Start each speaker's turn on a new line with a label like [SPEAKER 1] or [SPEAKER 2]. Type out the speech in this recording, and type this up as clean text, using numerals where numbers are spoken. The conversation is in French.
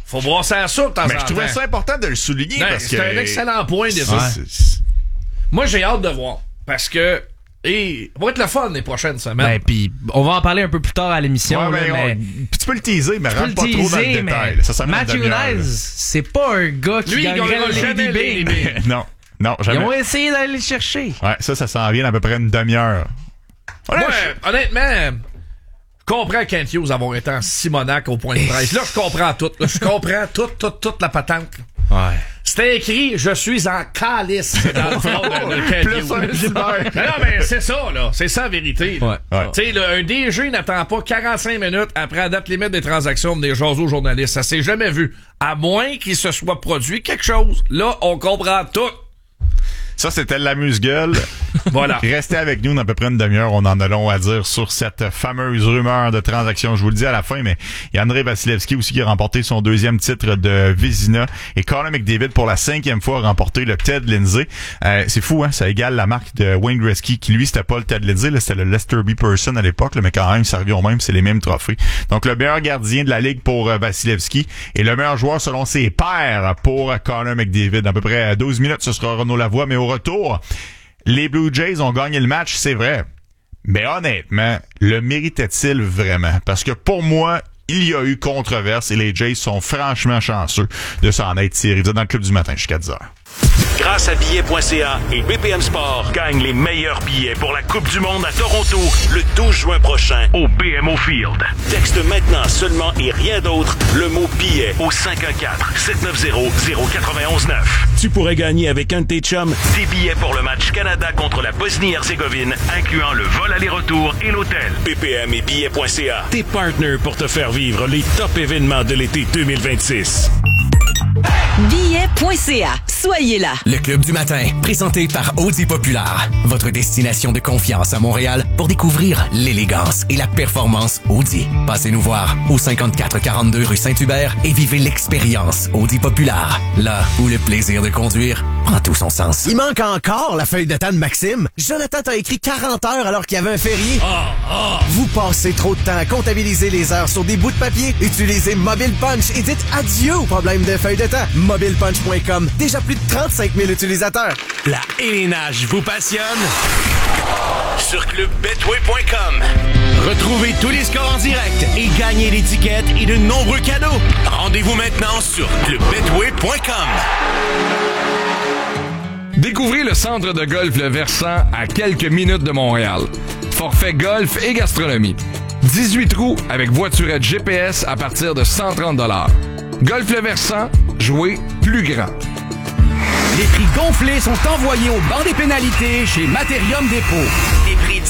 [SPEAKER 1] Faut brasser la soupe de temps en temps.
[SPEAKER 2] Mais je trouvais ça important de le souligner parce que...
[SPEAKER 1] C'est un excellent point, des
[SPEAKER 2] ça.
[SPEAKER 1] Moi, j'ai hâte de voir. Parce que... Et va être le fun les prochaines semaines.
[SPEAKER 3] Ben, puis on va en parler un peu plus tard à l'émission.
[SPEAKER 2] Ouais,
[SPEAKER 3] mais
[SPEAKER 2] tu peux le teaser, mais rentre pas trop dans le détail. Ça
[SPEAKER 3] Matthew Nice, c'est pas un gars qui gagnerait
[SPEAKER 1] jamais
[SPEAKER 3] les DB.
[SPEAKER 2] Non, jamais.
[SPEAKER 3] Ils ont essayé d'aller le chercher.
[SPEAKER 2] Ouais, ça s'en vient à peu près une demi-heure.
[SPEAKER 1] Ouais, honnêtement, je comprends Kent Hughes avoir été en Simonac au point de presse. Là, je comprends tout. Là, je comprends toute la patente.
[SPEAKER 2] Ouais.
[SPEAKER 1] C'était écrit « Je suis en calice » dans le fond de Kent Hughes.
[SPEAKER 2] Plus un Gilbert.
[SPEAKER 1] Non, mais c'est ça, là. C'est ça la vérité.
[SPEAKER 3] Ouais.
[SPEAKER 1] Tu sais, un DG n'attend pas 45 minutes après la date limite des transactions des jaser aux journalistes. Ça s'est jamais vu. À moins qu'il se soit produit quelque chose. Là, on comprend tout.
[SPEAKER 2] Ça, c'était l'amuse-gueule.
[SPEAKER 1] Voilà.
[SPEAKER 2] Restez avec nous dans à peu près une demi-heure. On en a long à dire sur cette fameuse rumeur de transaction. Je vous le dis à la fin, mais il y a Andrei Vasilevski aussi qui a remporté son 2e titre de Vezina. Et Connor McDavid, pour la 5e fois, a remporté le Ted Lindsay. C'est fou, hein? Ça égale la marque de Wayne Gretzky, qui lui, c'était pas le Ted Lindsay, là, c'était le Lester B. Person à l'époque, là, mais quand même, ça revient au même, c'est les mêmes trophées. Donc, le meilleur gardien de la Ligue pour Vasilevski et le meilleur joueur selon ses pairs pour Connor McDavid. À peu près 12 minutes, ce sera Renaud Lavoie, mais au retour, les Blue Jays ont gagné le match, c'est vrai. Mais honnêtement, le méritait-il vraiment? Parce que pour moi, il y a eu controverse et les Jays sont franchement chanceux de s'en être tirés. Vous êtes dans le club du matin jusqu'à 10h.
[SPEAKER 4] Grâce à billets.ca et BPM Sport, gagne les meilleurs billets pour la Coupe du Monde à Toronto le 12 juin prochain au BMO Field. Texte maintenant seulement et rien d'autre le mot billet au 514-790-0919. Tu pourrais gagner avec un de tes chums des billets pour le match Canada contre la Bosnie-Herzégovine, incluant le vol aller-retour et l'hôtel. BPM et billets.ca, tes partners pour te faire vivre les top événements de l'été 2026.
[SPEAKER 5] Billets.ca. Soyez là.
[SPEAKER 6] Le Club du matin, présenté par Audi Populaire. Votre destination de confiance à Montréal pour découvrir l'élégance et la performance Audi. Passez nous voir au 5442 rue Saint-Hubert et vivez l'expérience Audi Populaire. Là où le plaisir de conduire prend tout son sens.
[SPEAKER 7] Il manque encore la feuille de temps de Maxime. Jonathan t'a écrit 40 heures alors qu'il y avait un férié. Vous passez trop de temps à comptabiliser les heures sur des bouts de papier. Utilisez Mobile Punch et dites adieu au problème de feuille de temps. MobilePunch.com. Déjà plus de 35 000 utilisateurs.
[SPEAKER 4] La élénage vous passionne? Sur clubbetway.com. Retrouvez tous les scores en direct et gagnez l'étiquette et de nombreux cadeaux. Rendez-vous maintenant sur clubbetway.com.
[SPEAKER 8] Découvrez le centre de golf Le Versant à quelques minutes de Montréal. Forfait golf et gastronomie. 18 trous avec voiturette GPS à partir de 130 $. Golf Le Versant, jouez plus grand.
[SPEAKER 9] Les prix gonflés sont envoyés au banc des pénalités chez Materium Dépôt. Des prix